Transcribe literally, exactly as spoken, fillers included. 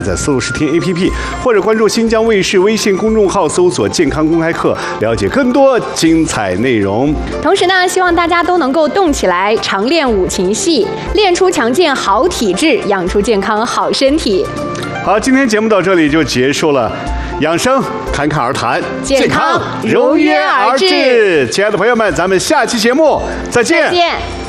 在搜视听 A P P 或者关注新疆卫视微信公众号，搜索健康公开课，了解更多精彩内容。 同时呢，希望大家都能够动起来，常练五禽戏，练出强健好体质，养出健康好身体。 好，今天节目到这里就结束了。养生侃侃而谈， 健康如约而至。 亲爱的朋友们，咱们下期节目再见。 再见。